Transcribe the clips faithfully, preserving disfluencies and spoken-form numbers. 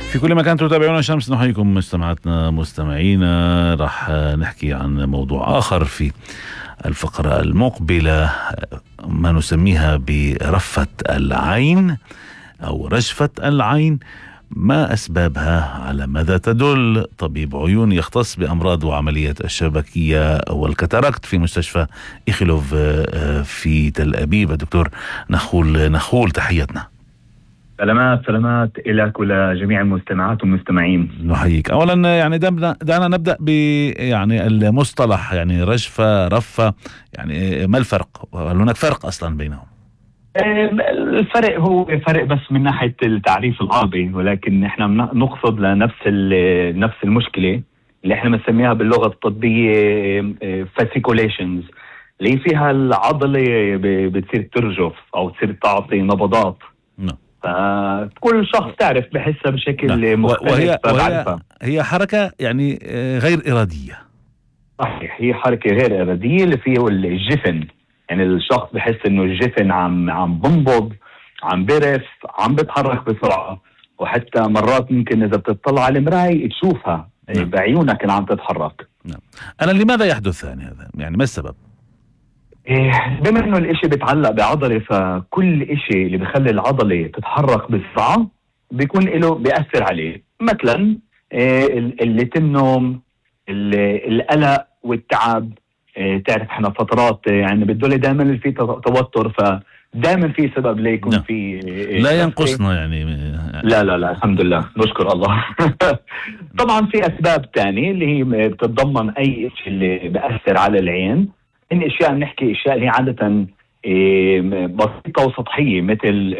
في كل مكان تتابعونا شمس، نحييكم مستمعاتنا مستمعينا. راح نحكي عن موضوع آخر في الفقرة المقبلة، ما نسميها برفة العين أو رجفة العين. ما أسبابها؟ على ماذا تدل؟ طبيب عيون يختص بأمراض وعمليات الشبكية والكاتاراكت في مستشفى إيخيلوف في تل أبيب، الدكتور نخول نخول، تحياتنا. سلامات سلامات لك ولجميع المستمعات والمستمعين. نحييك. أولا يعني دعنا نبدأ ب يعني المصطلح، يعني رجفة رفة، يعني ما الفرق؟ هل هناك فرق أصلا بينهم؟ الفرق هو فرق بس من ناحية التعريف العربي، ولكن احنا نقصد لنفس نفس المشكلة اللي احنا بنسميها باللغة الطبية فاسيكوليشنز، اللي فيها العضلة بتصير ترجف أو تصير تعطي نبضات. نعم. فكل شخص تعرف بحسها بشكل نعم. مختلف. وهي, وهي هي حركة يعني غير إرادية. صحيح، هي حركة غير إرادية اللي فيه الجفن، يعني الشخص بحس انه الجفن عم عم بنبض، عم برف، عم بتحرك بسرعة، وحتى مرات ممكن اذا بتطلع على المراية تشوفها. نعم. بعيونك اللي عم تتحرك. نعم. أنا لماذا يحدث يعني هذا؟ يعني ما السبب؟ إيه، بما انه الاشي بيتعلق بعضلة، فكل اشي اللي بيخلي العضلة تتحرك بسرعة بيكون له بيأثر عليه. مثلا إيه، اللي النوم، القلق والتعب. إيه، تعرف احنا فترات يعني بالدولة دائما في توتر، فدائما في سبب ليكون. نعم. في إيه، لا ينقصنا يعني. لا لا لا الحمد لله نشكر الله. طبعا في اسباب تانية اللي هي بتتضمن اي شيء اللي بيأثر على العين. إن اشياء بنحكي اشياء اللي هي عادة إيه بسيطة وسطحية، مثل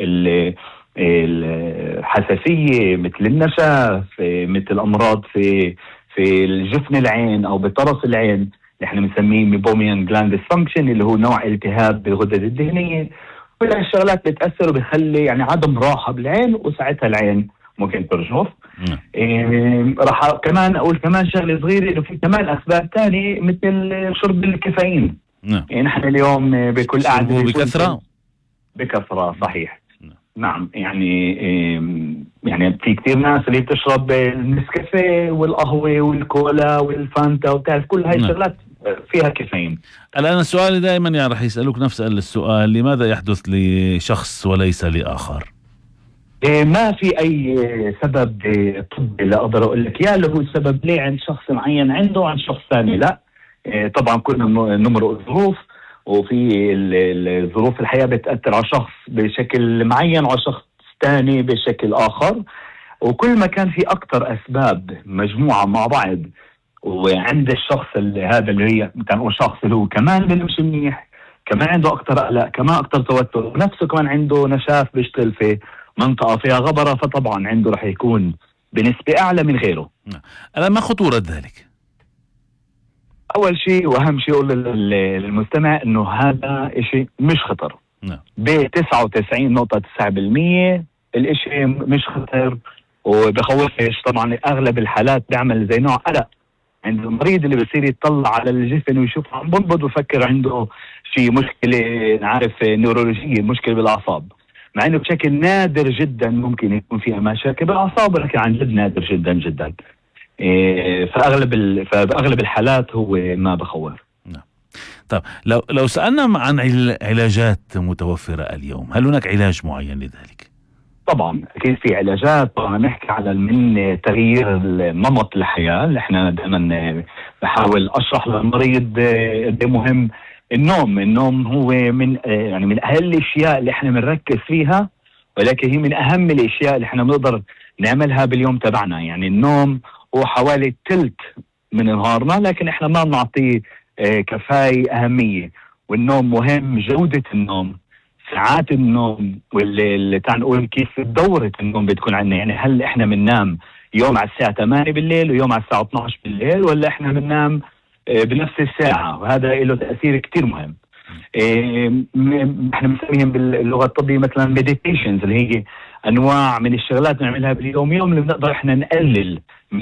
الحساسية، مثل النشاف، مثل امراض في في الجفن العين او بطرف العين اللي احنا بنسميه ميبوميان جلاند ديسفانكشن، اللي هو نوع التهاب بالغدد الدهنيه. كل هالشغلات بتاثر وبخلي يعني عدم راحه بالعين، وساعتها العين ممكن ترجف. إيه راح كمان اقول كمان شغله صغيره، انه في كمان اسباب ثانيه مثل شرب الكافيين. نعم. يعني نحن اليوم بكل قعده بكثره بكثره صحيح. نعم. يعني يعني في كثير ناس اللي بتشرب النسكافيه والقهوه والكولا والفانتا وبتعرف كل هاي الشغلات فيها كافيين. الآن السؤال دائما يعني رح يسألوك نفس السؤال، لماذا يحدث لشخص وليس لآخر؟ ما في أي سبب طبي لا أقدر أقول لك يا له السبب ليه عند شخص معين عنده عن شخص ثاني لا. طبعا كلنا نمرق الظروف، وفي الظروف الحياة بتأثر على شخص بشكل معين وعلى شخص ثاني بشكل آخر، وكل ما كان في أكتر أسباب مجموعة مع بعض، وعند الشخص اللي هذا اللي هي مثلا شخص اللي هو كمان بنمشي منيح، كمان عنده أكتر قلق، كمان أكتر توتر، ونفسه كمان عنده نشاف بيشتغل في منطقة فيها غبرة، فطبعا عنده رح يكون بنسبة أعلى من غيره. ألا ما خطورة ذلك؟ أول شيء وأهم شيء أقول للمستمع إنه هذا إشي مش خطر. نعم. ب تسعة وتسعين نقطة تسعة بالمية الإشي مش خطر وبخوفش. طبعا أغلب الحالات بيعمل زي نوع قلق عند المريض اللي بصير يطلع على الجفن ويشوف عم بنبض وفكر عنده في مشكلة نعرف نيورولوجية، مشكلة بالأعصاب، مع إنه بشكل نادر جدا ممكن يكون فيها مشاكل بالأعصاب، ولكن عن جد نادر جدا جدا. إيه فأغلب ال... فبأغلب الحالات هو ما بخوف. نعم. طب لو لو سألنا عن علاجات متوفرة اليوم، هل هناك علاج معين لذلك؟ طبعا اكيد في علاجات. طبعا نحكي على من تغيير نمط الحياه اللي احنا دائما بحاول اشرح للمريض قد مهم النوم. النوم هو من يعني من اهم الاشياء اللي احنا بنركز فيها، ولكن هي من اهم الاشياء اللي احنا بنقدر نعملها باليوم تبعنا. يعني النوم هو حوالي ثلث من نهارنا، لكن احنا ما بنعطيه كفاية اهميه. والنوم مهم، جوده النوم، ساعات النوم، واللي تعال نقول كيف دورة النوم بتكون عندنا. يعني هل احنا بننام يوم على الساعة ثمانية بالليل ويوم على الساعة اثنعش بالليل، ولا احنا بننام بنفس الساعة؟ وهذا له تأثير كتير مهم. احنا بنسميهم باللغة الطبية مثلا ميديتيشنز، اللي هي انواع من الشغلات بنعملها باليوم يوم اللي بنقدر احنا نقلل